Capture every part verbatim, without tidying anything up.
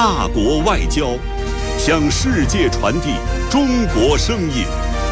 大国外交，向世界传递中国声音。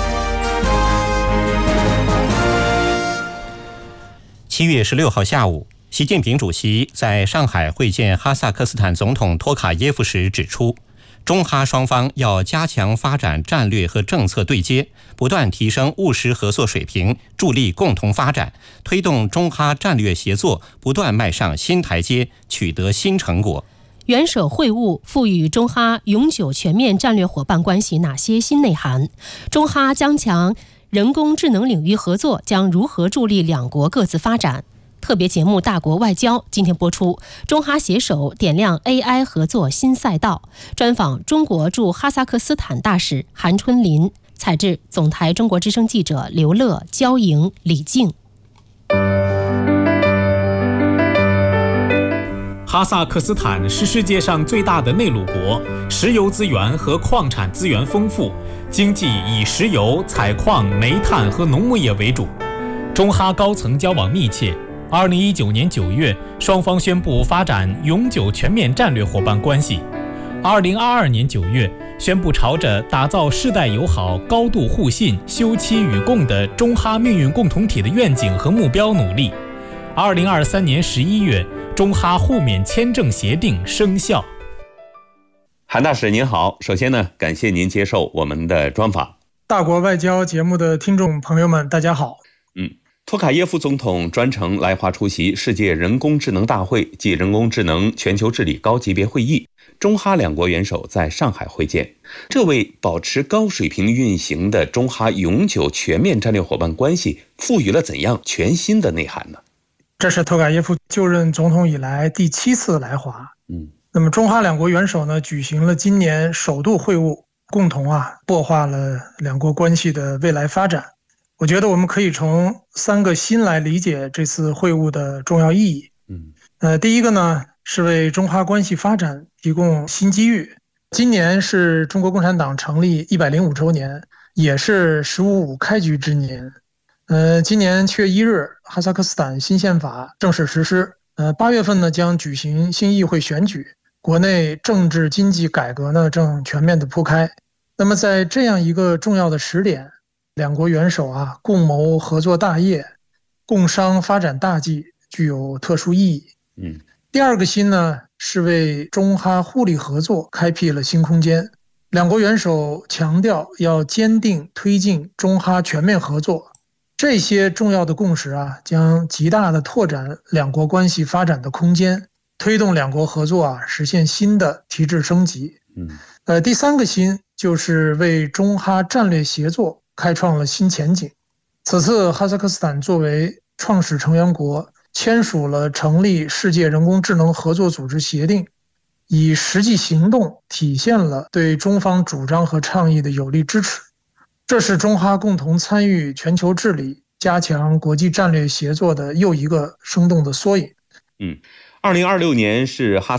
七月十六号下午，习近平主席在上海会见哈萨克斯坦总统托卡耶夫时指出，中哈双方要加强发展战略和政策对接，不断提升务实合作水平，助力共同发展，推动中哈战略协作不断迈上新台阶，取得新成果。 元首会晤赋予中哈永久全面战略伙伴关系哪些新内涵？中哈加强人工智能领域合作将如何助力两国各自发展？特别节目《大国外交》今天播出，中哈携手点亮 A I 合作新赛道。专访中国驻哈萨克斯坦大使韩春林，采制总台中国之声记者刘乐、焦莹、李静。 哈萨克斯坦是世界上最大的内陆国，石油资源和矿产资源丰富，经济以石油、采矿、煤炭和农牧业为主。中哈高层交往密切。二零一九年九月，双方宣布发展永久全面战略伙伴关系。二零二二年九月，宣布朝着打造世代友好、高度互信、休戚与共的中哈命运共同体的愿景和目标努力。二零二三年十一月，中哈互免签证协定生效。 韩大使您好，首先呢，感谢您接受我们的专访。 大国外交节目的听众朋友们，大家好。 嗯。托卡耶夫总统专程来华出席世界人工智能大会暨人工智能全球治理高级别会议，中哈两国元首在上海会见，这为保持高水平运行的中哈永久全面战略伙伴关系赋予了怎样全新的内涵呢？ 这是托卡耶夫就任总统以来第七次来华。 嗯， 那么中哈两国元首呢举行了今年首度会晤，共同啊擘画了两国关系的未来发展。我觉得我们可以从三个新来理解这次会晤的重要意义。 嗯， 呃，第一个呢是为中哈关系发展提供新机遇。今年是中国共产党成立一百零五周年，也是十五五开局之年。呃，今年七月一日，哈萨克斯坦新宪法正式实施。呃，八月份呢将举行新议会选举，国内政治经济改革呢正全面的铺开。那么在这样一个重要的时点，两国元首啊共谋合作大业，共商发展大计，具有特殊意义。 嗯， 第二个新呢是为中哈互利合作开辟了新空间。两国元首强调要坚定推进中哈全面合作，这些重要的共识啊将极大的拓展两国关系发展的空间，推动两国合作啊实现新的提质升级。 嗯， 呃，第三个新就是为中哈战略协作开创了新前景。此次哈萨克斯坦作为创始成员国，签署了成立世界人工智能合作组织协定，以实际行动体现了对中方主张和倡议的有力支持。这是中哈共同参与全球治理、加强国际战略协作的又一个生动的缩影。 嗯，二零二六年是哈